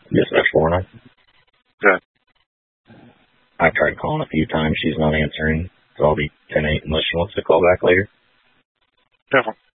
Dispatch 409. Good. I've tried calling a few times. She's not answering, so I'll be 10-8 unless she wants to call back later. Definitely.